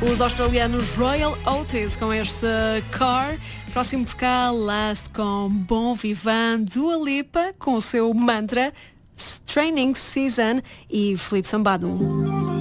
Os australianos Royal Otis com este Car. Próximo por cá, Last com Bon Vivant, Dua Lipa com o seu mantra, Training Season e Filipe Sambado.